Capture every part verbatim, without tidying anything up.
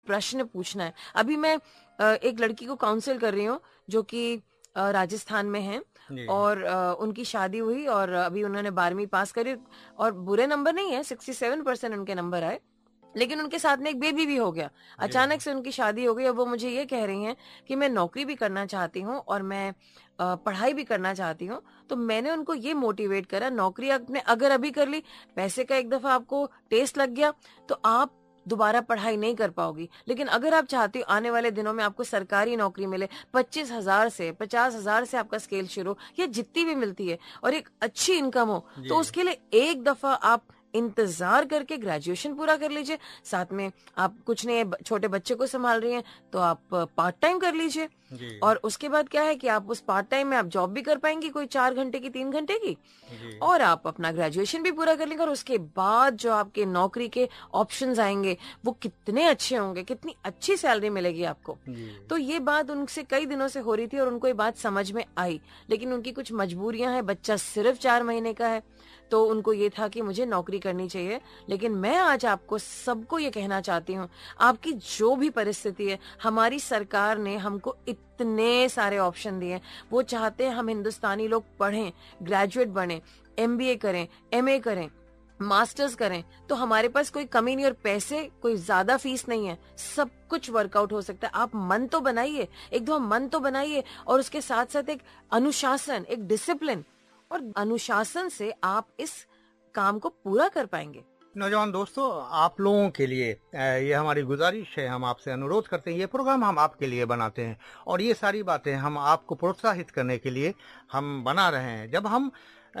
प्रश्न पूछना है। अभी मैं एक लड़की को काउंसिल कर रही हूँ जो कि राजस्थान में है और आ, उनकी शादी हुई और अभी उन्होंने बारहवीं पास करी और बुरे नंबर नहीं है, सिक्सटी सेवन परसेंट उनके नंबर आए, लेकिन उनके साथ में एक बेबी भी हो गया। अचानक से उनकी शादी हो गई और वो मुझे ये कह रही हैं कि मैं नौकरी भी करना चाहती हूँ और मैं आ, पढ़ाई भी करना चाहती हूँ। तो मैंने उनको ये मोटिवेट करा, नौकरी आपने अगर अभी कर ली, पैसे का एक दफा आपको टेस्ट लग गया तो आप दोबारा पढ़ाई नहीं कर पाओगी। लेकिन अगर आप चाहती हो आने वाले दिनों में आपको सरकारी नौकरी मिले, पच्चीस हजार से पचास हजार से आपका स्केल शुरू या जितनी भी मिलती है और एक अच्छी इनकम हो, तो उसके लिए एक दफा आप इंतजार करके ग्रेजुएशन पूरा कर लीजिए। साथ में आप कुछ नहीं, छोटे बच्चे को संभाल रही हैं तो आप पार्ट टाइम कर लीजिए और उसके बाद क्या है कि आप उस पार्ट टाइम में आप जॉब भी कर पाएंगी, कोई चार घंटे की, तीन घंटे की, और आप अपना ग्रेजुएशन भी पूरा कर लेंगे। और उसके बाद जो आपके नौकरी के ऑप्शंस आएंगे वो कितने अच्छे होंगे, कितनी अच्छी सैलरी मिलेगी आपको। तो ये बात उनसे कई दिनों से हो रही थी और उनको ये बात समझ में आई, लेकिन उनकी कुछ मजबूरियां हैं, बच्चा सिर्फ चार महीने का है, तो उनको ये था कि मुझे नौकरी करनी चाहिए। लेकिन मैं आज आपको सबको ये कहना चाहती हूँ, आपकी जो भी परिस्थिति है, हमारी सरकार ने हमको इतने सारे ऑप्शन दिए। वो चाहते हैं हम हिंदुस्तानी लोग पढ़ें, ग्रेजुएट बने, एमबीए करें, एमए करें, मास्टर्स करें, तो हमारे पास कोई कमी नहीं और पैसे कोई ज्यादा फीस नहीं है, सब कुछ वर्कआउट हो सकता है। आप मन तो बनाइए, एक दो मन तो बनाइए और उसके साथ साथ एक अनुशासन, एक डिसिप्लिन, और अनुशासन से आप इस काम को पूरा कर पाएंगे। नौजवान दोस्तों, आप लोगों के लिए ये हमारी गुजारिश है, हम आपसे अनुरोध करते हैं, ये प्रोग्राम हम आपके लिए बनाते हैं और ये सारी बातें हम आपको प्रोत्साहित करने के लिए हम बना रहे हैं। जब हम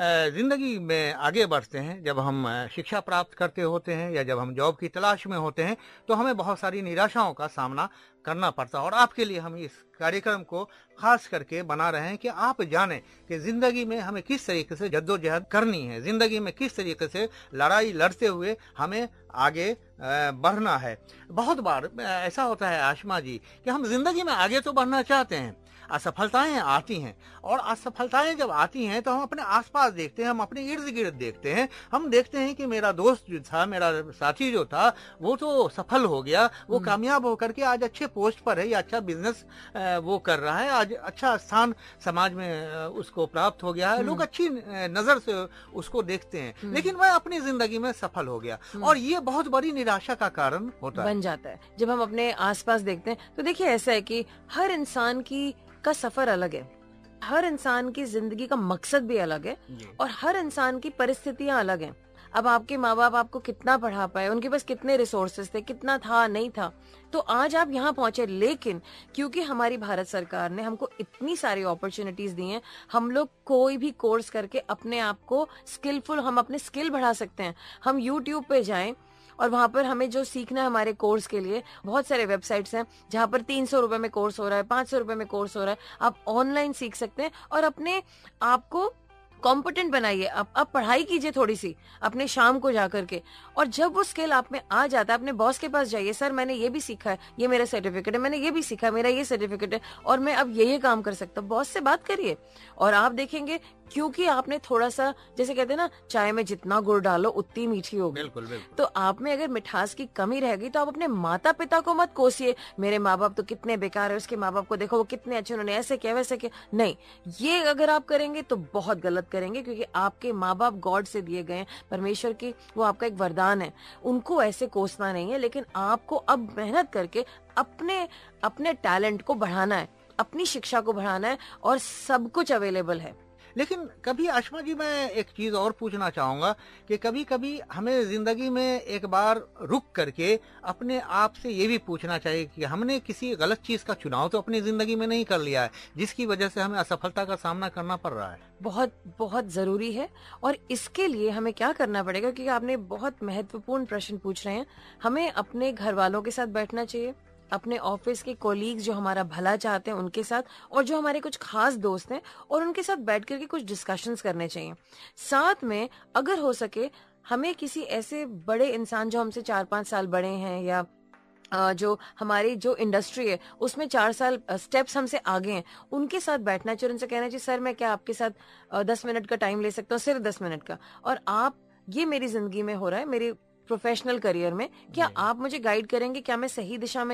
जिंदगी में आगे बढ़ते हैं, जब हम शिक्षा प्राप्त करते होते हैं या जब हम जॉब की तलाश में होते हैं, तो हमें बहुत सारी निराशाओं का सामना करना पड़ता है और आपके लिए हम इस कार्यक्रम को खास करके बना रहे हैं कि आप जानें कि जिंदगी में हमें किस तरीके से जद्दोजहद करनी है, जिंदगी में किस तरीके से लड़ाई लड़ते हुए हमें आगे बढ़ना है। बहुत बार ऐसा होता है आशमा जी कि हम जिंदगी में आगे तो बढ़ना चाहते हैं, असफलताएं आती हैं और असफलताएं जब आती हैं तो हम अपने आसपास देखते हैं, हम अपने इर्द गिर्द देखते हैं, हम देखते हैं कि मेरा दोस्त जो था, मेरा साथी जो था, वो तो सफल हो गया, वो कामयाब होकर के आज अच्छे पोस्ट पर है या अच्छा बिजनेस वो कर रहा है, आज अच्छा स्थान समाज में उसको प्राप्त हो गया है, लोग अच्छी नजर से उसको देखते हैं, लेकिन वह अपनी जिंदगी में सफल हो गया और ये बहुत बड़ी निराशा का कारण होता है, बन जाता है। जब हम अपने आसपास देखते हैं तो देखिए ऐसा है कि हर इंसान की का सफर अलग है, हर इंसान की जिंदगी का मकसद भी अलग है और हर इंसान की परिस्थितियां अलग हैं। अब आपके माँ बाप आपको कितना पढ़ा पाए, उनके पास कितने रिसोर्सेस थे, कितना था नहीं था, तो आज आप यहाँ पहुंचे। लेकिन क्योंकि हमारी भारत सरकार ने हमको इतनी सारी अपॉर्चुनिटीज दी हैं, हम लोग कोई भी कोर्स करके अपने आप को स्किलफुल, हम अपने स्किल बढ़ा सकते हैं। हम यूट्यूब पे जाएं और वहां पर हमें जो सीखना है हमारे कोर्स के लिए, बहुत सारे वेबसाइट्स हैं जहां पर तीन सौ रुपए में कोर्स हो रहा है, पांच सौ रुपए में कोर्स हो रहा है, आप ऑनलाइन सीख सकते हैं और अपने आप को कॉम्पिटेंट बनाइए। आप आप पढ़ाई कीजिए थोड़ी सी अपने शाम को जाकर के, और जब वो स्किल आप में आ जाता है अपने बॉस के पास जाइए, सर मैंने ये भी सीखा है, ये मेरा सर्टिफिकेट है, मैंने ये भी सीखा है, मेरा ये सर्टिफिकेट है और मैं अब ये ये काम कर सकता हूँ। बॉस से बात करिए और आप देखेंगे, क्योंकि आपने थोड़ा सा, जैसे कहते हैं ना, चाय में जितना गुड़ डालो उतनी मीठी होगी। बिल्कुल, बिल्कुल। तो आप में अगर मिठास की कमी रहेगी तो आप अपने माता पिता को मत कोसिए, मेरे माँ बाप तो कितने बेकार है, उसके माँ बाप को देखो वो कितने अच्छे, उन्होंने ऐसे किया वैसे किया। नहीं, ये अगर आप करेंगे तो बहुत गलत करेंगे, क्योंकि आपके माँ बाप गॉड से दिए गए, परमेश्वर की, वो आपका एक वरदान है, उनको ऐसे कोसना नहीं है। लेकिन आपको अब मेहनत करके अपने अपने टैलेंट को बढ़ाना है, अपनी शिक्षा को बढ़ाना है और सब कुछ अवेलेबल है। लेकिन कभी आशमा जी मैं एक चीज और पूछना चाहूंगा कि कभी कभी हमें जिंदगी में एक बार रुक करके अपने आप से ये भी पूछना चाहिए कि हमने किसी गलत चीज का चुनाव तो अपनी जिंदगी में नहीं कर लिया है जिसकी वजह से हमें असफलता का सामना करना पड़ रहा है। बहुत बहुत जरूरी है और इसके लिए हमें क्या करना पड़ेगा, क्योंकि आपने बहुत महत्वपूर्ण प्रश्न पूछ रहे हैं। हमें अपने घर वालों के साथ बैठना चाहिए, अपने ऑफिस के कोलीग्स जो हमारा भला चाहते हैं उनके साथ, और जो हमारे कुछ खास दोस्त हैं और उनके साथ बैठ करके कुछ डिस्कशंस करने चाहिए। साथ में अगर हो सके हमें किसी ऐसे बड़े इंसान जो हमसे चार पांच साल बड़े हैं या जो हमारी जो इंडस्ट्री है उसमें चार साल स्टेप्स हमसे आगे हैं, उनके साथ बैठना चाहिए, उनसे कहना चाहिए सर मैं क्या आपके साथ दस मिनट का टाइम ले सकता हूँ, सिर्फ दस मिनट का, और आप, ये मेरी जिंदगी में हो रहा है, मेरी प्रोफेशनल करियर में, क्या आप मुझे गाइड करेंगे, क्या मैं सही दिशा में